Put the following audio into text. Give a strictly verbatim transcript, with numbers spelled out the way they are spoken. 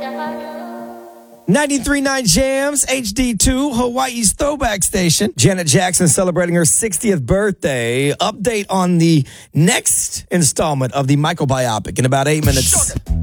ninety-three point nine Jams, H D two, Hawaii's throwback station. Janet Jackson celebrating her sixtieth birthday. Update on the next installment of the Michael biopic in about eight minutes.